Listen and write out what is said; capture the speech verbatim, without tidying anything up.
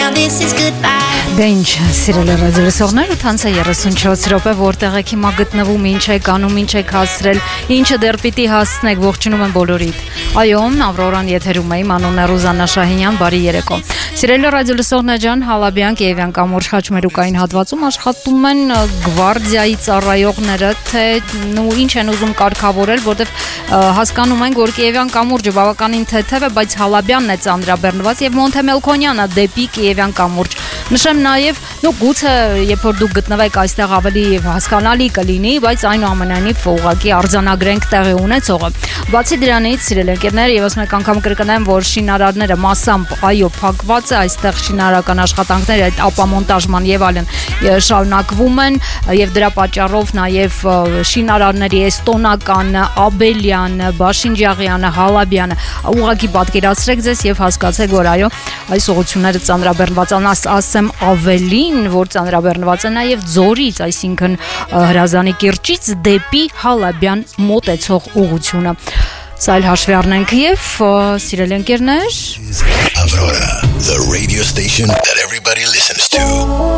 now this is goodbye. Դե ինչ, սիրելի ռադիոլսողներ, ութանցը երեսունչորս րոպե, որտեղ եք հիմա գտնվում, ինչ եք անում, ինչ եք հասցրել, ինչը դեռ պիտի հասցնեք, ողջունում եմ բոլորիդ։ Այո, Ավրորան եթերում է, իմ անունն է Ռուզաննա Շահինյան, բարի երեկո։ Սիրելի ռադիոլսողներ ջան, Հալաբյան Կիևյան կամուրջ խաչմերուկային հատվածում աշխատում են գվարդիայի ծառայողները, թե ու ինչ են ուզում կարգավորել, որտեղ հասկանում ենք, որ Կիևյան կամուրջը բավականին թեթև է, բայց Հալաբյանն է ծանրաբեռնված եւ Մոնթե Մելքոնյանը դեպի Կիևյան կամուրջ։ Նշեմ նաև, նո գուցե երբ որ դուք գտնվեք այստեղ ավելի հասկանալի կլինի, բայց այնուամենայնիվ ուղղակի արձանագրենք տեղի ունեցողը։ Բացի դրանից, սիրելի ընկերներ, եւս մեկ անգամ կրկնեմ, որ շինարարները մասամբ այո փակված է, այստեղ շինարարական աշխատանքները, այդ ապամոնտաժման եւ այլն շարունակվում են եւ դրա պատճառով նաև շինարարների Էստոնական, Աբելյան, Բաշինջաղյանը, Հալաբյանը ուղղակի պատկերացրեք ձեզ եւ հասկացեք, որ այո, այս ուղղությունները ծանրաբեռնված են, ասեմ ավելին, որ ծանրաբեռնված է նաև Ձորից, այսինքն Հրազանի կիրճից դեպի Հալաբյան մոտեցող ուղղությունը։ Սա էլ հաշվի առնենք եւ սիրելի ընկերներ, Aurora, the radio station that everybody listens to.